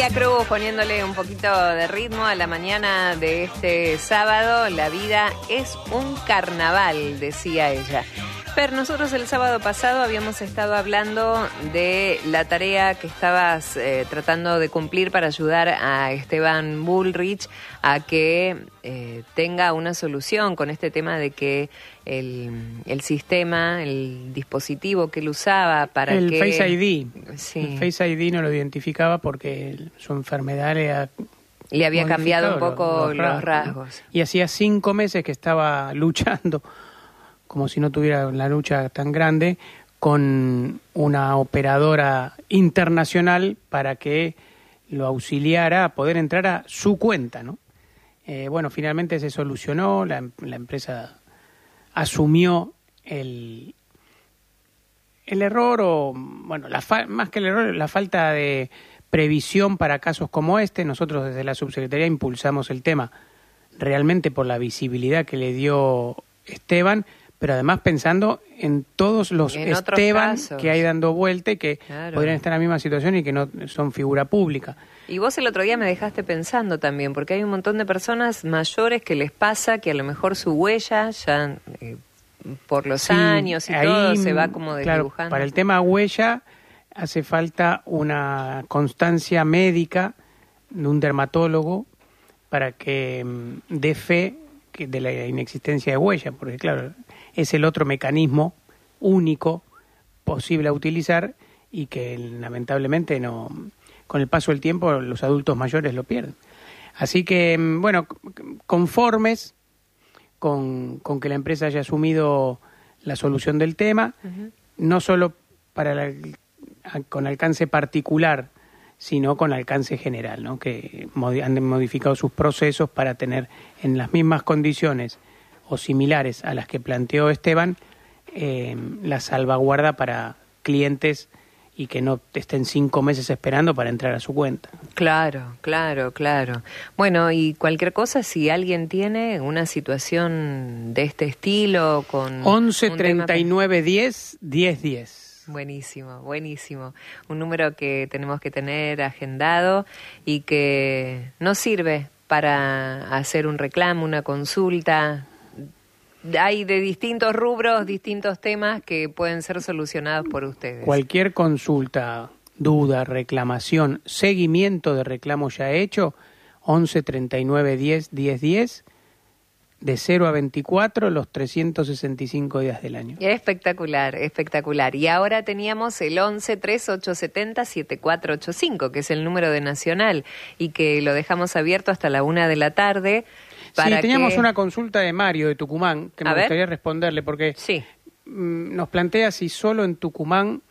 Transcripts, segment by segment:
Cruz poniéndole un poquito de ritmo a la mañana de este sábado. La vida es un carnaval, decía ella. Pero nosotros el sábado pasado habíamos estado hablando de la tarea que estabas tratando de cumplir para ayudar a Esteban Bullrich a que tenga una solución con este tema de que el sistema, el dispositivo que él usaba para el que... Face ID. Sí. El Face ID no lo identificaba porque su enfermedad le había cambiado un poco los rasgos. Y hacía 5 meses que estaba luchando, como si no tuviera una lucha tan grande, con una operadora internacional para que lo auxiliara a poder entrar a su cuenta, ¿no? Bueno, finalmente se solucionó, la empresa asumió el error, o bueno, más que el error, la falta de previsión para casos como este. Nosotros desde la subsecretaría impulsamos el tema realmente por la visibilidad que le dio Esteban, pero además pensando en todos los Esteban que hay dando vuelta y que podrían estar en la misma situación y que no son figura pública. Y vos el otro día me dejaste pensando también, porque hay un montón de personas mayores que les pasa que a lo mejor su huella ya por los años y todo se va como desdibujando. Claro, para el tema huella hace falta una constancia médica de un dermatólogo para que dé fe de la inexistencia de huella, porque claro, es el otro mecanismo único posible a utilizar y que lamentablemente no, con el paso del tiempo los adultos mayores lo pierden. Así que, bueno, conformes con que la empresa haya asumido la solución del tema, no solo con alcance particular, sino con alcance general, ¿no? Que han modificado sus procesos para tener en las mismas condiciones o similares a las que planteó Esteban, la salvaguarda para clientes y que no estén 5 meses esperando para entrar a su cuenta. Claro. Bueno, y cualquier cosa, si alguien tiene una situación de este estilo con 11 39 10 10 10. Buenísimo. Un número que tenemos que tener agendado y que nos sirve para hacer un reclamo, una consulta. Hay de distintos rubros, distintos temas que pueden ser solucionados por ustedes. Cualquier consulta, duda, reclamación, seguimiento de reclamo ya hecho, 11 39 10 10 10, de 0 a 24, los 365 días del año. Espectacular. Y ahora teníamos el 11 3870 7485, que es el número de Nacional, y que lo dejamos abierto hasta la 1 de la tarde. Sí, teníamos una consulta de Mario de Tucumán que me gustaría responderle, porque nos plantea si solo en Tucumán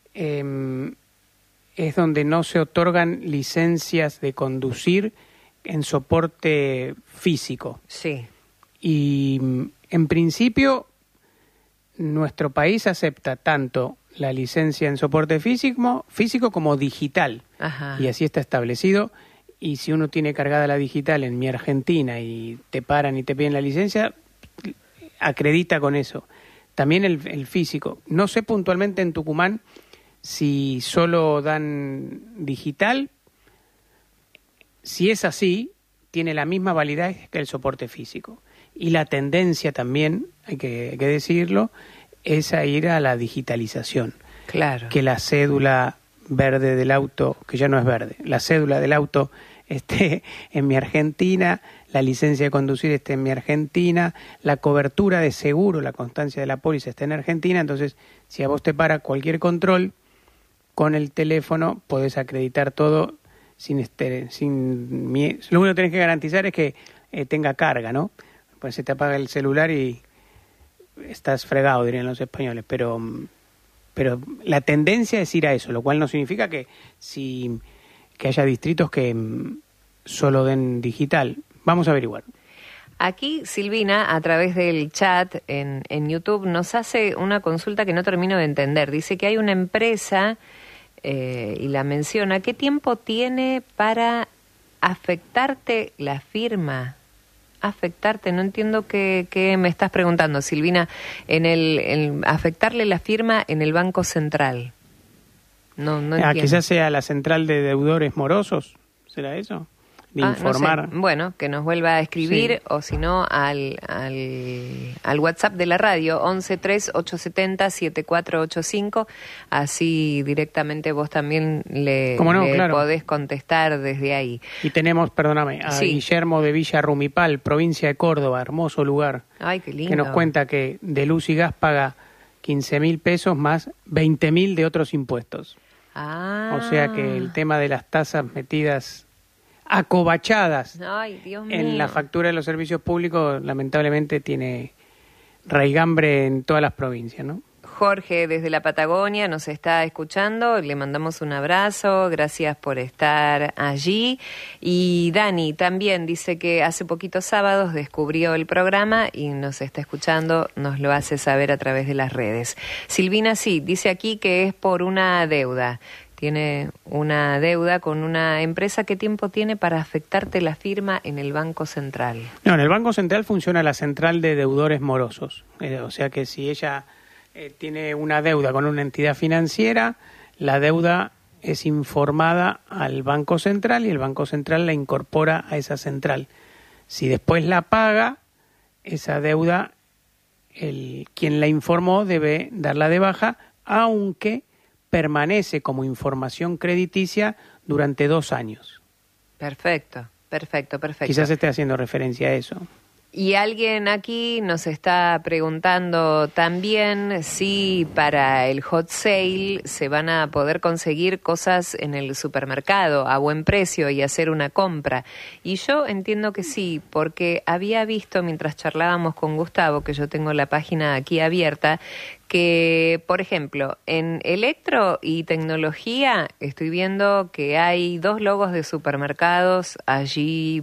es donde no se otorgan licencias de conducir en soporte físico. Sí. Y en principio nuestro país acepta tanto la licencia en soporte físico como digital. Ajá. Y así está establecido. Y si uno tiene cargada la digital en Mi Argentina y te paran y te piden la licencia, acredita con eso. También el físico. No sé puntualmente en Tucumán si solo dan digital. Si es así, tiene la misma validez que el soporte físico. Y la tendencia también, hay que decirlo, es a ir a la digitalización. Claro. Que la cédula verde del auto, que ya no es verde, la cédula del auto esté en Mi Argentina, la licencia de conducir esté en Mi Argentina, la cobertura de seguro, la constancia de la póliza esté en Argentina. Entonces, si a vos te para cualquier control, con el teléfono podés acreditar todo sin lo único que tenés que garantizar es que tenga carga, ¿no? Pues se te apaga el celular y estás fregado, dirían los españoles, pero la tendencia es ir a eso, lo cual no significa que haya distritos que solo den digital. Vamos a averiguar. Aquí Silvina, a través del chat en YouTube, nos hace una consulta que no termino de entender. Dice que hay una empresa, y la menciona, ¿qué tiempo tiene para afectarte la firma? Afectarte, no entiendo qué me estás preguntando, Silvina. En afectarle la firma en el Banco Central. No entiendo. Quizás sea la central de deudores morosos. ¿será eso? De informar. No sé. Bueno, que nos vuelva a escribir o si no al WhatsApp de la radio 1138707485, así directamente vos también le podés contestar desde ahí. Y tenemos, perdóname, a Guillermo de Villa Rumipal, provincia de Córdoba, hermoso lugar. Ay, qué lindo. Que nos cuenta que de luz y gas paga 15.000 pesos más 20.000 de otros impuestos. O sea que el tema de las tasas metidas acobachadas en la factura de los servicios públicos lamentablemente tiene raigambre en todas las provincias, ¿no? Jorge desde la Patagonia nos está escuchando, le mandamos un abrazo, gracias por estar allí. Y Dani también dice que hace poquitos sábados descubrió el programa y nos está escuchando, nos lo hace saber a través de las redes. Silvina sí, dice aquí que es por una deuda. Tiene una deuda con una empresa. ¿Qué tiempo tiene para afectarte la firma en el Banco Central? No, en el Banco Central funciona la central de deudores morosos. O sea que si ella tiene una deuda con una entidad financiera, la deuda es informada al Banco Central y el Banco Central la incorpora a esa central. Si después la paga, esa deuda, quien la informó debe darla de baja, aunque permanece como información crediticia durante 2 años. Perfecto. Quizás esté haciendo referencia a eso. Y alguien aquí nos está preguntando también si para el hot sale se van a poder conseguir cosas en el supermercado a buen precio y hacer una compra. Y yo entiendo que sí, porque había visto mientras charlábamos con Gustavo, que yo tengo la página aquí abierta, que, por ejemplo, en electro y tecnología estoy viendo que hay 2 logos de supermercados allí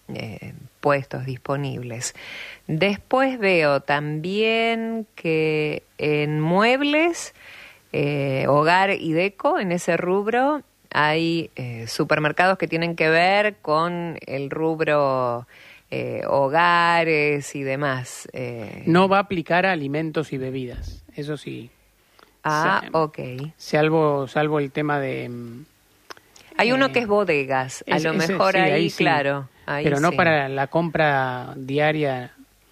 puestos disponibles. Después veo también que en muebles, hogar y deco, en ese rubro, hay supermercados que tienen que ver con el rubro hogares y demás. No va a aplicar a alimentos y bebidas, eso sí. Ok. Salvo el tema de... Hay uno que es bodegas, a lo mejor ahí sí. Claro. Ahí pero no sí. Para la compra diaria.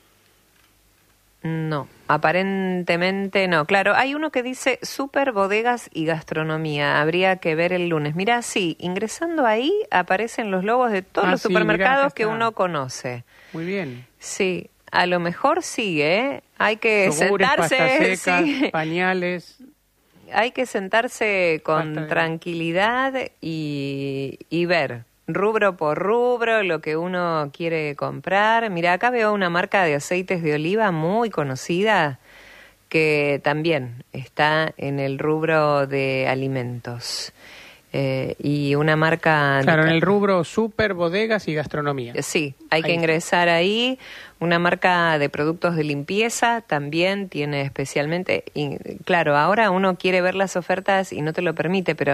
No, aparentemente no. Claro, hay uno que dice super bodegas y gastronomía. Habría que ver el lunes. Mira, sí, ingresando ahí aparecen los logos de todos los supermercados que uno conoce. Muy bien. Sí, a lo mejor sí, ¿eh? Hay que yogures, sentarse. Pastas secas, pañales. Hay que sentarse con tranquilidad y ver rubro por rubro lo que uno quiere comprar. Mira, acá veo una marca de aceites de oliva muy conocida que también está en el rubro de alimentos. Y una marca... Claro, en el rubro super bodegas y gastronomía. Sí, hay que ingresar ahí. Una marca de productos de limpieza también tiene especialmente... Y, claro, ahora uno quiere ver las ofertas y no te lo permite, pero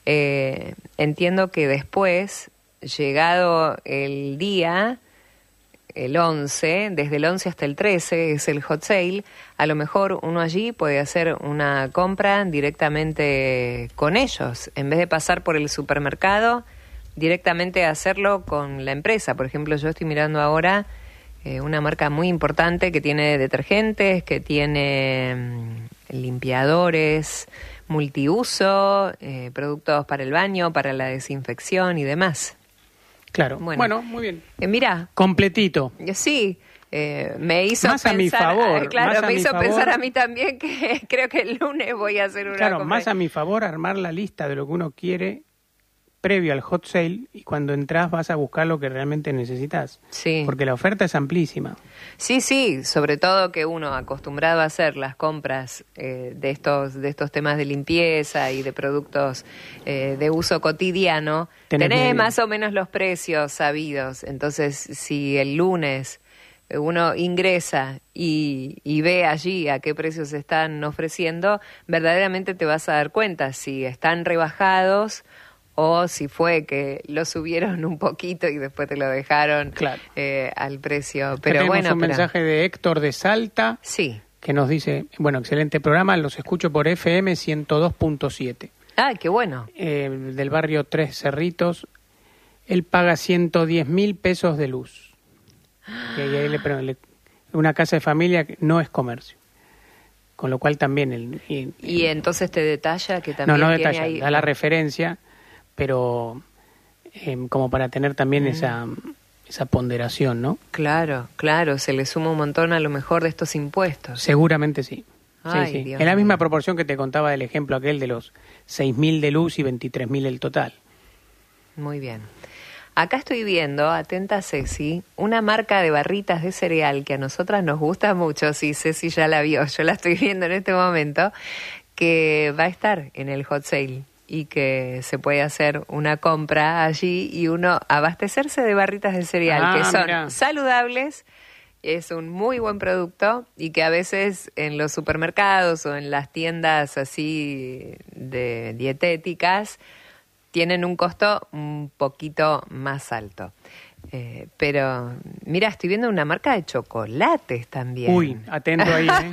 entiendo que después, llegado el día, el 11, desde el 11 hasta el 13 es el hot sale, a lo mejor uno allí puede hacer una compra directamente con ellos, en vez de pasar por el supermercado, directamente hacerlo con la empresa. Por ejemplo, yo estoy mirando ahora una marca muy importante que tiene detergentes, que tiene limpiadores, multiuso, productos para el baño, para la desinfección y demás. Claro, bueno muy bien. Mira. Completito. Sí, me hizo más pensar... a mi favor. Claro, me hizo pensar a mí también que creo que el lunes voy a hacer una compra. Más a mi favor armar la lista de lo que uno quiere previo al hot sale y cuando entras vas a buscar lo que realmente necesitas. Sí. Porque la oferta es amplísima. Sí, sobre todo que uno acostumbrado a hacer las compras de estos temas de limpieza y de productos de uso cotidiano, tenés más o menos los precios sabidos. Entonces, si el lunes uno ingresa y ve allí a qué precios se están ofreciendo, verdaderamente te vas a dar cuenta si están rebajados o si fue que lo subieron un poquito y después te lo dejaron al precio. Pero tenemos un mensaje de Héctor de Salta, que nos dice, excelente programa, los escucho por FM 102.7. Ah, qué bueno. Del barrio Tres Cerritos. Él paga 110.000 pesos de luz. Y ahí una casa de familia no es comercio. Con lo cual también... y entonces te detalla que también no tiene detalla, ahí... da la referencia, pero como para tener también esa ponderación, ¿no? Claro, se le suma un montón a lo mejor de estos impuestos. Seguramente sí. Ay, sí. Dios En la mío. misma proporción que te contaba del ejemplo aquel de los 6.000 de luz y 23.000 el total. Muy bien. Acá estoy viendo, atenta Ceci, una marca de barritas de cereal que a nosotras nos gusta mucho. Sí, Ceci ya la vio, yo la estoy viendo en este momento, que va a estar en el hot sale y que se puede hacer una compra allí y uno abastecerse de barritas de cereal que son mirá. saludables. Es un muy buen producto y que a veces en los supermercados o en las tiendas así de dietéticas tienen un costo un poquito más alto. Pero, mira, estoy viendo una marca de chocolates también. Uy, atento ahí, ¿eh?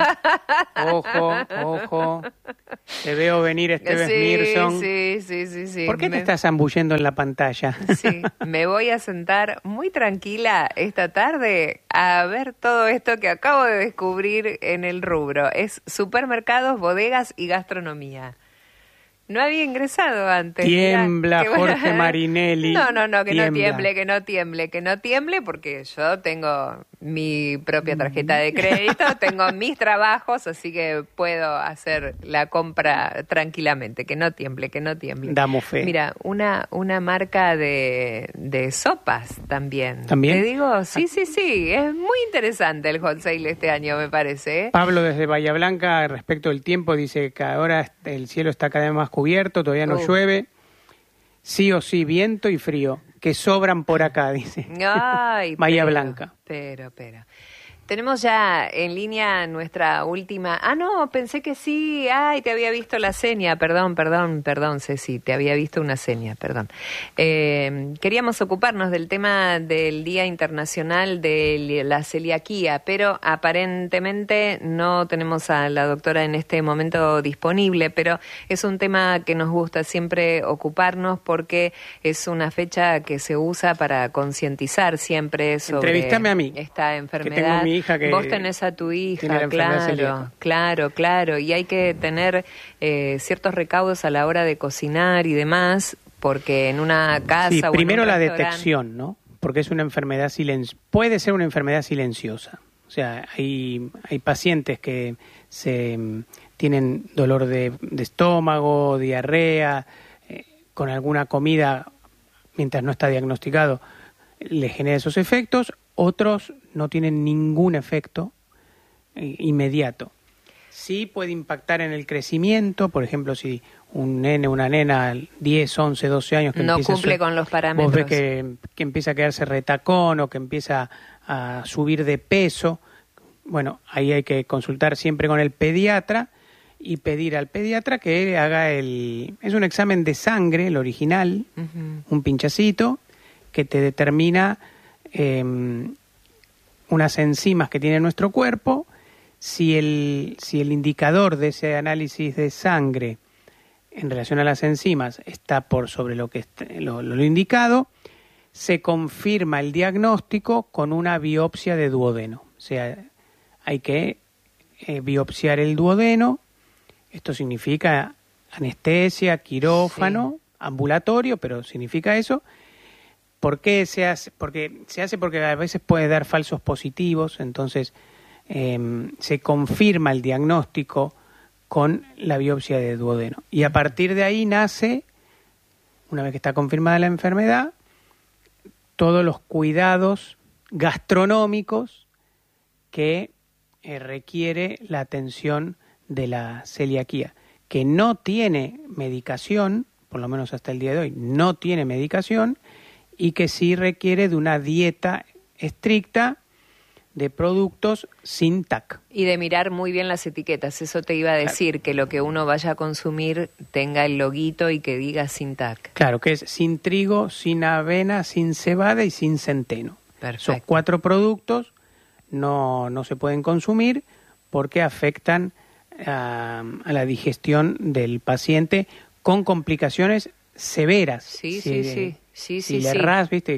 Ojo. Te veo venir, Esteves Mirson. Sí. ¿Por qué te estás zambullendo en la pantalla? Sí, me voy a sentar muy tranquila esta tarde a ver todo esto que acabo de descubrir en el rubro. Es supermercados, bodegas y gastronomía. No había ingresado antes. Tiembla, Mirá, Jorge Marinelli. No, que tiembla. no tiemble, porque yo tengo mi propia tarjeta de crédito, tengo mis trabajos, así que puedo hacer la compra tranquilamente, que no tiemble. Damos fe. Mira, una marca de sopas también. ¿También? Te digo, sí, es muy interesante el hot sale este año, me parece. Pablo desde Bahía Blanca, respecto del tiempo, dice que ahora el cielo está cada vez más cubierto, todavía no llueve. Sí o sí, viento y frío, que sobran por acá, dice. Ay, Bahía Blanca. Pero. Tenemos ya en línea nuestra última... Ah, no, pensé que sí. Ay, te había visto la seña. Perdón, Ceci, te había visto una seña, perdón. Queríamos ocuparnos del tema del Día Internacional de la Celiaquía, pero aparentemente no tenemos a la doctora en este momento disponible, pero es un tema que nos gusta siempre ocuparnos porque es una fecha que se usa para concientizar siempre sobre Entrevístame a mí, esta enfermedad. Que tengo mi hija que vos tenés a tu hija, tiene la enfermedad celíaca. claro, y hay que tener ciertos recaudos a la hora de cocinar y demás, porque en una casa sí, o primero en un la restaurante... detección, ¿no? Porque es una enfermedad puede ser una enfermedad silenciosa. O sea, hay pacientes que tienen dolor de estómago, diarrea, con alguna comida, mientras no está diagnosticado, le genera esos efectos. Otros no tienen ningún efecto inmediato. Sí puede impactar en el crecimiento, por ejemplo, si un nene, una nena, 10, 11, 12 años... que no cumple con los parámetros. Vos ves que empieza a quedarse retacón o que empieza a subir de peso. Bueno, ahí hay que consultar siempre con el pediatra y pedir al pediatra que haga es un examen de sangre, el original, un pinchacito, que te determina... unas enzimas que tiene nuestro cuerpo. Si el indicador de ese análisis de sangre en relación a las enzimas está por sobre lo indicado, se confirma el diagnóstico con una biopsia de duodeno. O sea, hay que biopsiar el duodeno. Esto significa anestesia, quirófano, ambulatorio, pero significa eso. ¿Por qué se hace? Porque a veces puede dar falsos positivos, entonces se confirma el diagnóstico con la biopsia de duodeno. Y a partir de ahí nace, una vez que está confirmada la enfermedad, todos los cuidados gastronómicos que requiere la atención de la celiaquía, que no tiene medicación, por lo menos hasta el día de hoy, no tiene medicación, y que sí requiere de una dieta estricta de productos sin TAC. Y de mirar muy bien las etiquetas, eso te iba a decir, que lo que uno vaya a consumir tenga el loguito y que diga sin TAC. Claro, que es sin trigo, sin avena, sin cebada y sin centeno. Perfecto. Esos 4 productos no se pueden consumir porque afectan a la digestión del paciente con complicaciones severas. Sí. Sí, si le errás, ¿viste?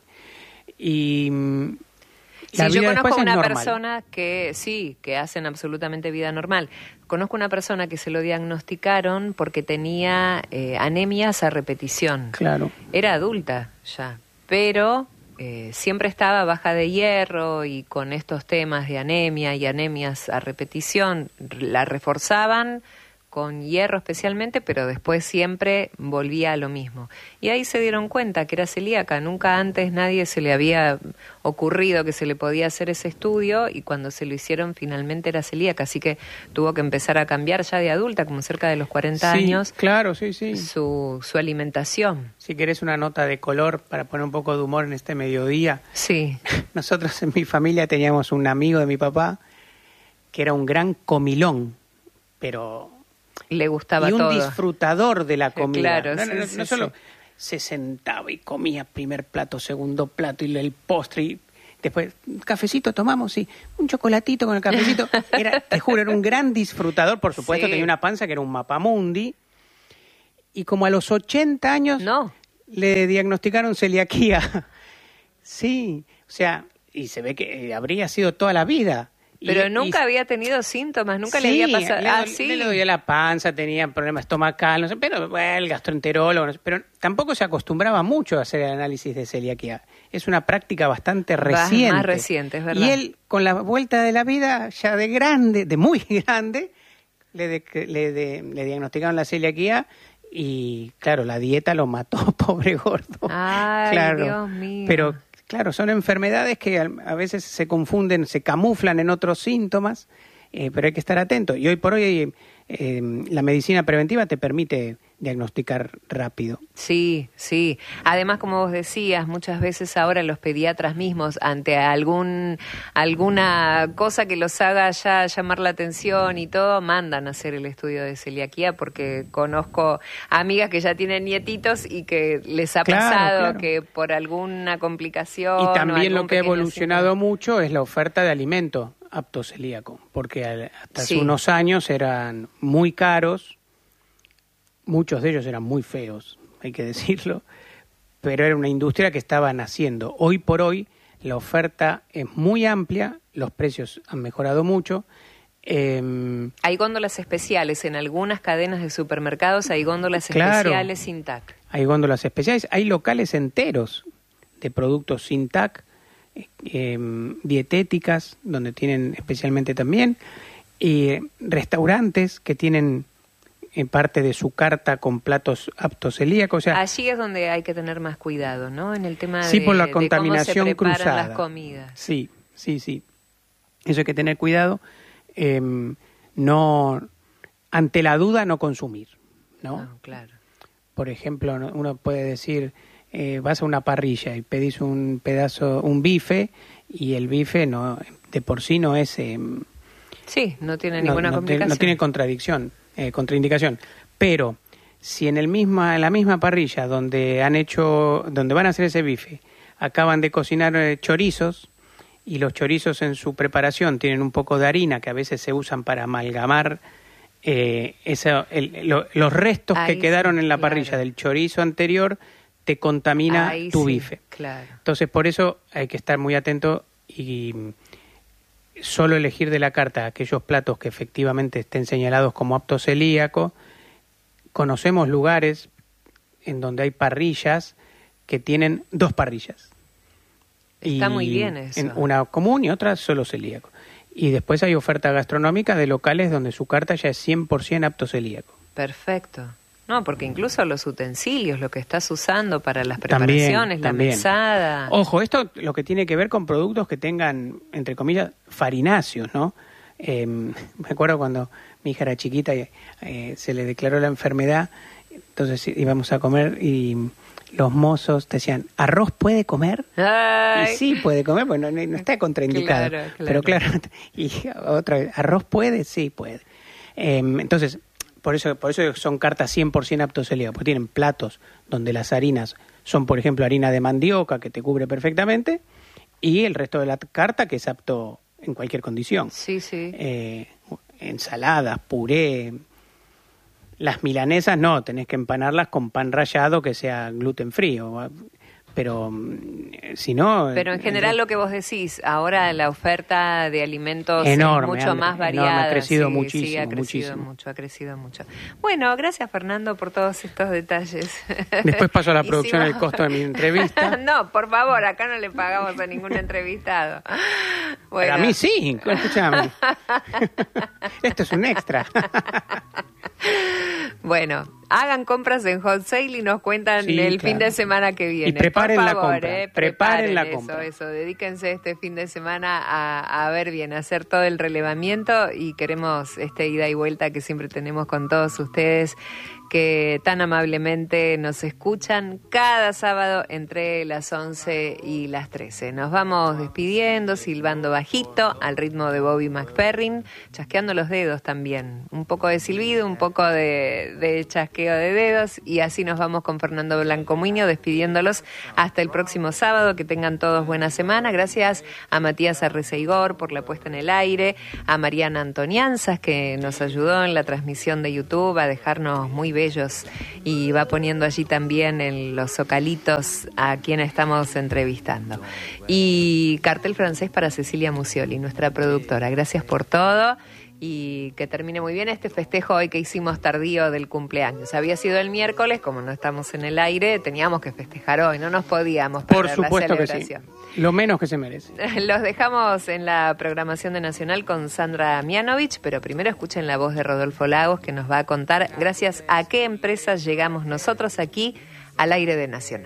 Y sí, yo conozco una persona que sí, que hacen absolutamente vida normal. Conozco una persona que se lo diagnosticaron porque tenía anemias a repetición. Claro. Era adulta ya, pero siempre estaba baja de hierro y con estos temas de anemia y anemias a repetición la reforzaban con hierro especialmente, pero después siempre volvía a lo mismo. Y ahí se dieron cuenta que era celíaca. Nunca antes nadie se le había ocurrido que se le podía hacer ese estudio, y cuando se lo hicieron finalmente era celíaca. Así que tuvo que empezar a cambiar ya de adulta, como cerca de los 40 años. Claro, sí. Su alimentación. Si querés una nota de color para poner un poco de humor en este mediodía. Sí. Nosotros en mi familia teníamos un amigo de mi papá que era un gran comilón, pero... Le gustaba y un todo. Disfrutador de la comida. Claro, no solo se sentaba y comía primer plato, segundo plato y el postre, y después cafecito tomamos, sí, un chocolatito con el cafecito. Te juro, era un gran disfrutador. Por supuesto, tenía una panza que era un mapamundi, y como a los 80 años le diagnosticaron celiaquía. Sí, o sea, y se ve que habría sido toda la vida. Pero nunca había tenido síntomas, nunca le había pasado. Le dolía la panza, tenía problemas estomacal, no sé, pero bueno, el gastroenterólogo, no sé, pero tampoco se acostumbraba mucho a hacer el análisis de celiaquía. Es una práctica bastante reciente. Más reciente, es verdad. Y él, con la vuelta de la vida, ya de grande, de muy grande, le diagnosticaron la celiaquía. Y claro, la dieta lo mató, pobre gordo. Ay, claro, Dios mío. Pero claro, son enfermedades que a veces se confunden, se camuflan en otros síntomas, pero hay que estar atento. Y hoy por hoy la medicina preventiva te permite diagnosticar rápido. Sí. Además, como vos decías, muchas veces ahora los pediatras mismos, ante alguna cosa que los haga ya llamar la atención y todo, mandan a hacer el estudio de celiaquía, porque conozco amigas que ya tienen nietitos y que les ha pasado que por alguna complicación... Y también lo que ha evolucionado mucho es la oferta de alimento apto celíaco, porque hasta hace unos años eran muy caros. Muchos de ellos eran muy feos, hay que decirlo, pero era una industria que estaba naciendo. Hoy por hoy la oferta es muy amplia, los precios han mejorado mucho. Hay góndolas especiales en algunas cadenas de supermercados, hay góndolas especiales sin TAC. Hay góndolas especiales, hay locales enteros de productos sin TAC, dietéticas, donde tienen especialmente también, y restaurantes que tienen en parte de su carta con platos aptos celíacos. O sea, allí es donde hay que tener más cuidado, ¿no? En el tema por la contaminación de cómo se preparan cruzada. las comidas. Sí. Eso hay que tener cuidado. No, ante la duda, no consumir, ¿no? Claro. Por ejemplo, uno puede decir, vas a una parrilla y pedís un bife, y el bife no, de por sí no es... no tiene ninguna complicación. No tiene contraindicación. Pero si en la misma parrilla donde van a hacer ese bife, acaban de cocinar chorizos, y los chorizos en su preparación tienen un poco de harina que a veces se usan para amalgamar los restos que quedaron en la parrilla del chorizo anterior, te contamina tu bife. Claro. Entonces, por eso hay que estar muy atento y solo elegir de la carta aquellos platos que efectivamente estén señalados como apto celíaco. Conocemos lugares en donde hay parrillas que tienen 2 parrillas. Está muy bien eso. Una común y otra solo celíaco. Y después hay oferta gastronómica de locales donde su carta ya es 100% apto celíaco. Perfecto. No, porque incluso los utensilios, lo que estás usando para las preparaciones, la mesada... Ojo, esto lo que tiene que ver con productos que tengan, entre comillas, farináceos, ¿no? Me acuerdo cuando mi hija era chiquita y se le declaró la enfermedad, entonces íbamos a comer y los mozos te decían, ¿arroz puede comer? Ay. Y sí puede comer, pues no está contraindicado. Claro. Pero claro, y otra vez, ¿arroz puede? Sí puede. Entonces... Por eso son cartas 100% aptos celíacos, porque tienen platos donde las harinas son, por ejemplo, harina de mandioca, que te cubre perfectamente, y el resto de la carta que es apto en cualquier condición. Sí. Ensaladas, puré, Las milanesas no, tenés que empanarlas con pan rallado que sea gluten frío. Pero si no... Pero en general lo que vos decís, ahora la oferta de alimentos enorme, es mucho más variada. Enorme, ha crecido sí, muchísimo. Sí, ha crecido mucho. Bueno, gracias Fernando por todos estos detalles. Después paso a la producción el costo de mi entrevista. No, por favor, acá no le pagamos a ningún entrevistado. Bueno. Pero a mí sí, escúchame. Esto es un extra. Bueno, hagan compras en Hot Sale y nos cuentan fin de semana que viene. Y preparen por favor, la compra. Preparen la compra. Eso. Dedíquense este fin de semana a ver bien, a hacer todo el relevamiento y queremos ida y vuelta que siempre tenemos con todos ustedes que tan amablemente nos escuchan cada sábado entre las 11 y las 13. Nos vamos despidiendo, silbando bajito, al ritmo de Bobby McFerrin, chasqueando los dedos también. Un poco de silbido, un poco de chasqueo de dedos, y así nos vamos con Fernando Blanco Muñoz despidiéndolos hasta el próximo sábado. Que tengan todos buena semana. Gracias a Matías Arreceigor por la puesta en el aire, a Mariana Antonianzas que nos ayudó en la transmisión de YouTube a dejarnos muy bellos y va poniendo allí también en los zocalitos a quien estamos entrevistando. Y cartel francés para Cecilia Musioli, nuestra productora. Gracias por todo y que termine muy bien este festejo hoy que hicimos tardío del cumpleaños. Había sido el miércoles, como no estamos en el aire, teníamos que festejar hoy, no nos podíamos perder. Por supuesto la celebración. Que sí. Lo menos que se merece. Los dejamos en la programación de Nacional con Sandra Mianovich, pero primero escuchen la voz de Rodolfo Lagos que nos va a contar gracias a qué empresas llegamos nosotros aquí al aire de Nacional.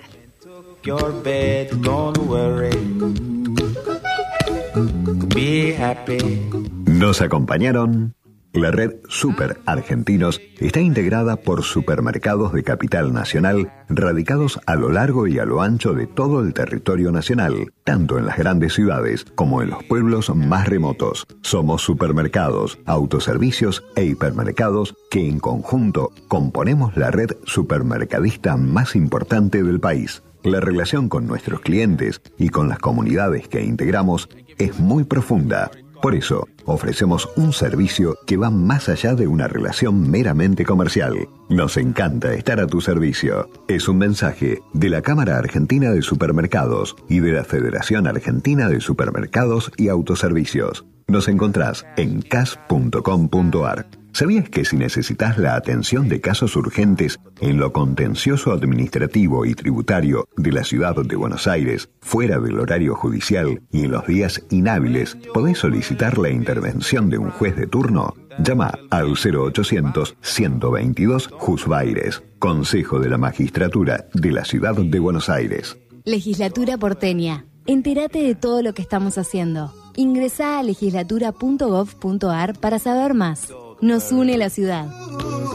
Nos acompañaron. La red Super Argentinos está integrada por supermercados de capital nacional radicados a lo largo y a lo ancho de todo el territorio nacional, tanto en las grandes ciudades como en los pueblos más remotos. Somos supermercados, autoservicios e hipermercados que en conjunto componemos la red supermercadista más importante del país. La relación con nuestros clientes y con las comunidades que integramos es muy profunda. Por eso, ofrecemos un servicio que va más allá de una relación meramente comercial. Nos encanta estar a tu servicio. Es un mensaje de la Cámara Argentina de Supermercados y de la Federación Argentina de Supermercados y Autoservicios. Nos encontrás en cas.com.ar. ¿Sabías que si necesitas la atención de casos urgentes en lo contencioso administrativo y tributario de la ciudad de Buenos Aires, fuera del horario judicial y en los días inhábiles, podés solicitar la intervención de un juez de turno? Llama al 0800-122 Jusbaires, Consejo de la Magistratura de la Ciudad de Buenos Aires. Legislatura porteña. Entérate de todo lo que estamos haciendo. Ingresá a legislatura.gov.ar para saber más. Nos une la ciudad.